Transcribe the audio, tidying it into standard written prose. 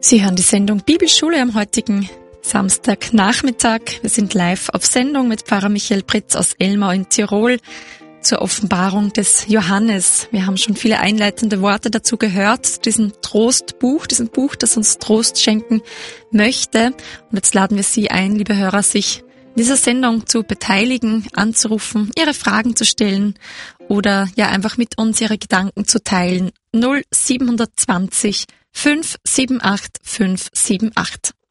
Sie hören die Sendung Bibelschule am heutigen Samstagnachmittag. Wir sind live auf Sendung mit Pfarrer Michael Pritz aus Elmau in Tirol zur Offenbarung des Johannes. Wir haben schon viele einleitende Worte dazu gehört, diesem Trostbuch, diesem Buch, das uns Trost schenken möchte. Und jetzt laden wir Sie ein, liebe Hörer, sich in dieser Sendung zu beteiligen, anzurufen, Ihre Fragen zu stellen oder ja einfach mit uns Ihre Gedanken zu teilen. 0720 578 578.